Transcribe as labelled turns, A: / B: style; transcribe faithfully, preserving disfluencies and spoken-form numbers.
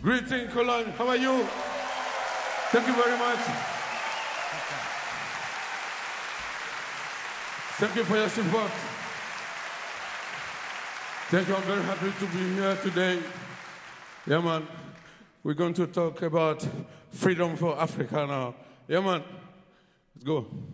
A: Greetings, Cologne. How are you? Thank you very much. Thank you for your support. Thank you. I'm very happy to be here today. Yeah, man. We're going to talk about freedom for Africa now. Yeah, man. Let's go.